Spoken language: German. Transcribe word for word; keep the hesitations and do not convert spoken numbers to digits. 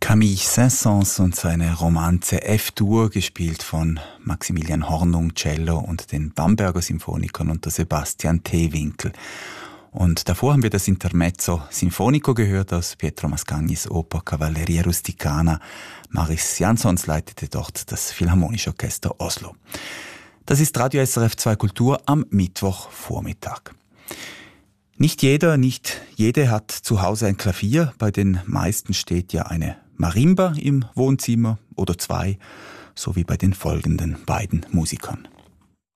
Camille Saint-Saëns und seine Romanze F-Dur, gespielt von Maximilian Hornung, Cello und den Bamberger Symphonikern unter Sebastian Teewinkel. Und davor haben wir das Intermezzo Sinfonico gehört aus Pietro Mascagnis Oper Cavalleria Rusticana. Maris Jansons leitete dort das Philharmonische Orchester Oslo. Das ist Radio S R F zwei Kultur am Mittwochvormittag. Nicht jeder, nicht jede hat zu Hause ein Klavier. Bei den meisten steht ja eine Marimba im Wohnzimmer oder zwei, so wie bei den folgenden beiden Musikern.